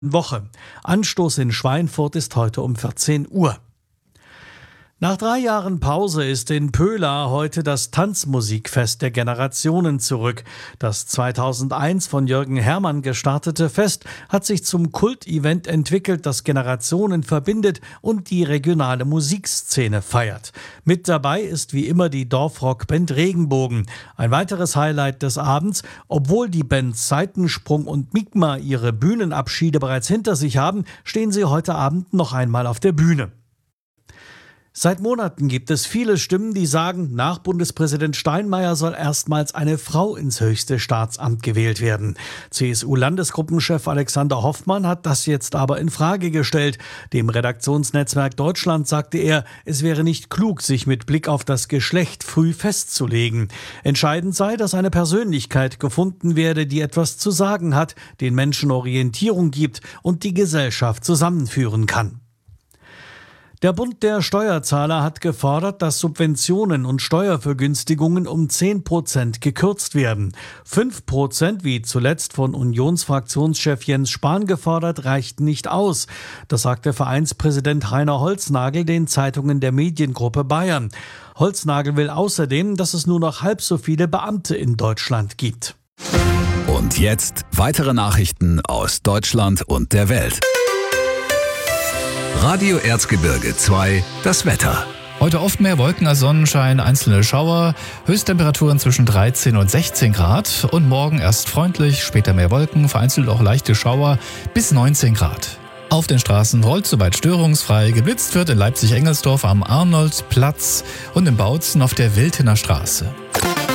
Woche. Anstoß in Schweinfurt ist heute um 14 Uhr. Nach 3 Jahren Pause ist in Pöla heute das Tanzmusikfest der Generationen zurück. Das 2001 von Jürgen Herrmann gestartete Fest hat sich zum Kultevent entwickelt, das Generationen verbindet und die regionale Musikszene feiert. Mit dabei ist wie immer die Dorfrockband Regenbogen. Ein weiteres Highlight des Abends: obwohl die Bands Seitensprung und Migma ihre Bühnenabschiede bereits hinter sich haben, stehen sie heute Abend noch einmal auf der Bühne. Seit Monaten gibt es viele Stimmen, die sagen, nach Bundespräsident Steinmeier soll erstmals eine Frau ins höchste Staatsamt gewählt werden. CSU-Landesgruppenchef Alexander Hoffmann hat das jetzt aber in Frage gestellt. Dem Redaktionsnetzwerk Deutschland sagte er, es wäre nicht klug, sich mit Blick auf das Geschlecht früh festzulegen. Entscheidend sei, dass eine Persönlichkeit gefunden werde, die etwas zu sagen hat, den Menschen Orientierung gibt und die Gesellschaft zusammenführen kann. Der Bund der Steuerzahler hat gefordert, dass Subventionen und Steuervergünstigungen um 10% gekürzt werden. 5%, wie zuletzt von Unionsfraktionschef Jens Spahn gefordert, reichten nicht aus. Das sagte Vereinspräsident Heiner Holznagel den Zeitungen der Mediengruppe Bayern. Holznagel will außerdem, dass es nur noch halb so viele Beamte in Deutschland gibt. Und jetzt weitere Nachrichten aus Deutschland und der Welt. Radio Erzgebirge 2, das Wetter. Heute oft mehr Wolken als Sonnenschein, einzelne Schauer, Höchsttemperaturen zwischen 13 und 16 Grad und morgen erst freundlich, später mehr Wolken, vereinzelt auch leichte Schauer bis 19 Grad. Auf den Straßen rollt soweit störungsfrei, geblitzt wird in Leipzig-Engelsdorf am Arnoldplatz und in Bautzen auf der Wiltener Straße.